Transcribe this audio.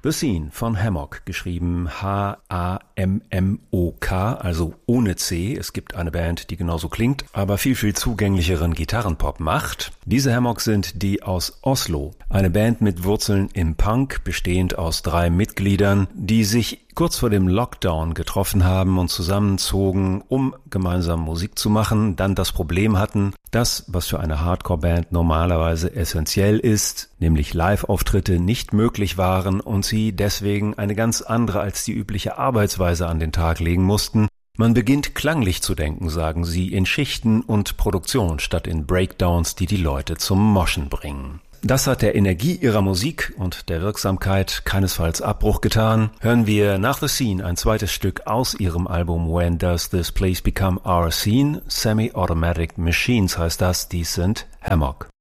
The Scene von Hammock, geschrieben H-A-M-M-O-K, also ohne C. Es gibt eine Band, die genauso klingt, aber viel zugänglicheren Gitarrenpop macht. Diese Hammock sind die aus Oslo, eine Band mit Wurzeln im Punk, bestehend aus 3 Mitgliedern, die sich kurz vor dem Lockdown getroffen haben und zusammenzogen, um gemeinsam Musik zu machen, dann das Problem hatten, das, was für eine Hardcore-Band normalerweise essentiell ist, nämlich Live-Auftritte, nicht möglich waren und sie deswegen eine ganz andere als die übliche Arbeitsweise an den Tag legen mussten. Man beginnt klanglich zu denken, sagen sie, in Schichten und Produktion statt in Breakdowns, die die Leute zum Moschen bringen. Das hat der Energie ihrer Musik und der Wirksamkeit keinesfalls Abbruch getan. Hören wir nach The Scene ein zweites Stück aus ihrem Album When Does This Place Become Our Scene? Semi-Automatic Machines heißt das, dies sind Hammock.